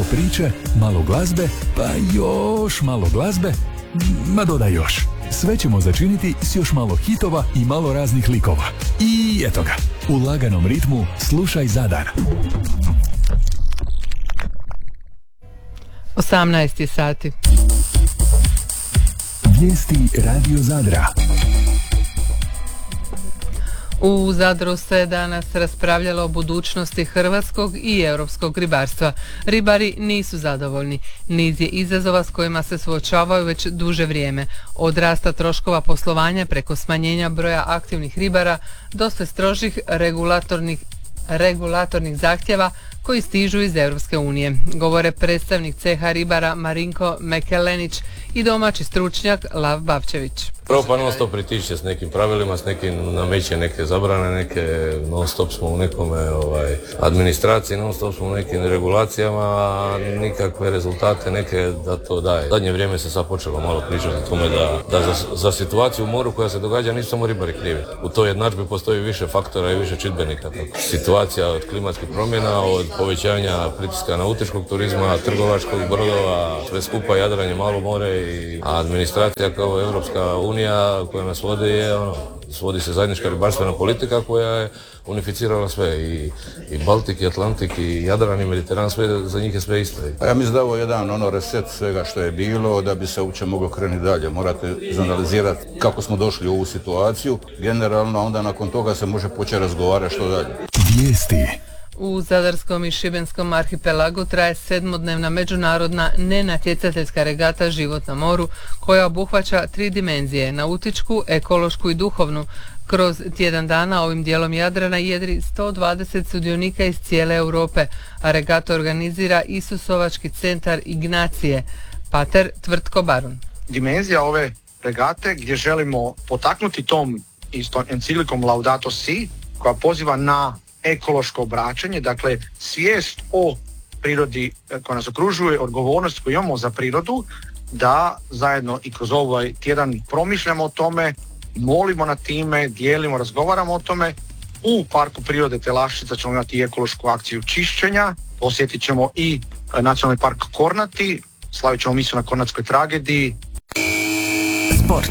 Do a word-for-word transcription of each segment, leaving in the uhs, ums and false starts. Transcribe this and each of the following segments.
priče, malo glazbe, pa još malo glazbe, ma dodaj još. Sve ćemo začiniti s još malo hitova i malo raznih likova. I eto ga, u laganom ritmu Slušaj Zadar. osamnaest sati. Vijesti Radio Zadra. U Zadru se danas raspravljalo o budućnosti hrvatskog i europskog ribarstva. Ribari nisu zadovoljni. Niz je izazova s kojima se suočavaju već duže vrijeme. Od rasta troškova poslovanja preko smanjenja broja aktivnih ribara do sve strožih regulatornih, regulatornih zahtjeva koji stižu iz Europske unije. Govore predstavnik ceha ribara Marinko Mekelenić i domaći stručnjak Lav Bavčević. Prvo pa non stop pritišće s nekim pravilima, s nekim nameće neke zabrane, neke non stop smo u nekome ovaj, administraciji, non stop smo u nekim regulacijama, a nikakve rezultate neke da to daje. Zadnje vrijeme se sad počelo malo pričati o tome da, da za, za situaciju u moru koja se događa nisu samo ribari krivi. U toj jednadžbi postoji više faktora i više čimbenika. Situacija od klimatskih promjena, od povećanja pritiska nautičkog turizma, trgovačkog brodova, sve skupa Jadran je malo more i administracija kao Europska unija koja nas vodi je ono, svodi se zajednička ribarstvena politika koja je unificirala sve i, i Baltik i Atlantik i Jadran i Mediteran, sve za njih je sve isto. A ja mislim da ovo je jedan ono reset svega što je bilo da bi se uopće moglo krenuti dalje. Morate izanalizirati kako smo došli u ovu situaciju. Generalno onda nakon toga se može početi razgovarati što dalje. Vijesti. U Zadarskom i Šibenskom arhipelagu traje sedmodnevna međunarodna nenatjecateljska regata Život na moru koja obuhvaća tri dimenzije, nautičku, ekološku i duhovnu. Kroz tjedan dana ovim dijelom Jadrana jedri sto dvadeset sudionika iz cijele Europe, a regatu organizira Isusovački centar Ignacije. Pater Tvrtko Barun. Dimenzija ove regate gdje želimo potaknuti tom isto enciklikom Laudato Si koja poziva na ekološko obraćanje, dakle svijest o prirodi koja nas okružuje, odgovornost koju imamo za prirodu, da zajedno i kroz ovaj tjedan promišljamo o tome, molimo na time, dijelimo, razgovaramo o tome. U Parku prirode Telaščica ćemo imati ekološku akciju čišćenja, posjetit ćemo i Nacionalni park Kornati, slavit ćemo misu na Kornatskoj tragediji. Sport.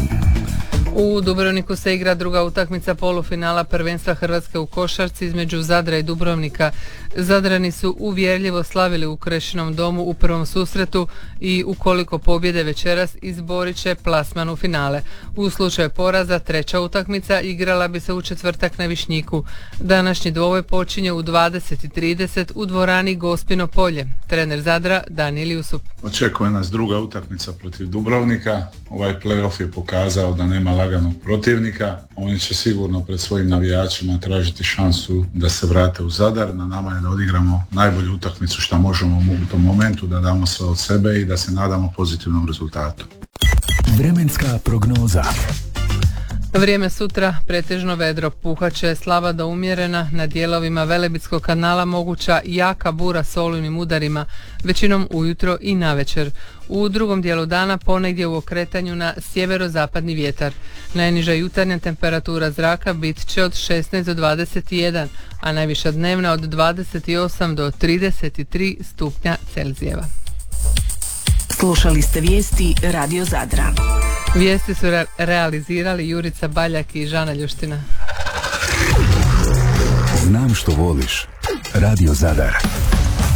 U Dubrovniku se igra druga utakmica polufinala prvenstva Hrvatske u košarci između Zadra i Dubrovnika. Zadrani su uvjerljivo slavili u Krešinom domu u prvom susretu i ukoliko pobjede večeras izborit će plasman u finale. U slučaju poraza treća utakmica igrala bi se u četvrtak na Višnjiku. Današnji dvoboj počinje u dvadeset trideset u dvorani Gospino polje. Trener Zadra Danijel Jusup. Očekuje nas druga utakmica protiv Dubrovnika. Ovaj play-off je pokazao da nema laganog protivnika. Oni će sigurno pred svojim navijačima tražiti šansu da se vrate u Zadar. Na nama je da odigramo najbolju utakmicu što možemo u tom momentu, da damo sve od sebe i da se nadamo pozitivnom rezultatu. Vremenska prognoza. Vrijeme sutra pretežno vedro, puhaće slaba do umjerena, na dijelovima Velebitskog kanala moguća jaka bura s olujnim udarima, većinom ujutro i navečer. U drugom dijelu dana ponegdje u okretanju na sjeverozapadni vjetar. Najniža jutarnja temperatura zraka bit će od šesnaest do dvadeset jedan, a najviša dnevna od dvadeset osam do trideset tri stupnja Celzijeva. Slušali ste vijesti Radio Zadra. Vijesti su re- realizirali Jurica Baljak i Žana Ljuština. Znam što voliš. Radio Zadar.